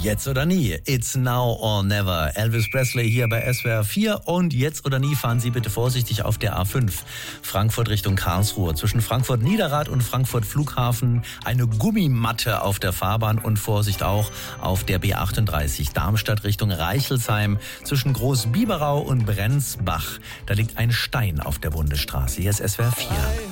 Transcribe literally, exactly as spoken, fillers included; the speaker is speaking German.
Jetzt oder nie. It's now or never. Elvis Presley hier bei S W R vier. Und jetzt oder nie fahren Sie bitte vorsichtig auf der A fünf. Frankfurt Richtung Karlsruhe. Zwischen Frankfurt Niederrad und Frankfurt Flughafen eine Gummimatte auf der Fahrbahn und Vorsicht auch auf der B achtunddreißig. Darmstadt Richtung Reichelsheim. Zwischen Großbiberau und Brenzbach. Da liegt ein Stein auf der Bundesstraße. Hier ist S W R vier.